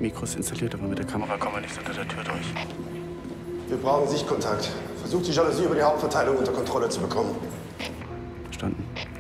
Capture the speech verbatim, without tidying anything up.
Mikros installiert, aber mit der Kamera kommen wir nicht unter der Tür durch. Wir brauchen Sichtkontakt. Versucht die Jalousie über die Hauptverteilung unter Kontrolle zu bekommen. Verstanden.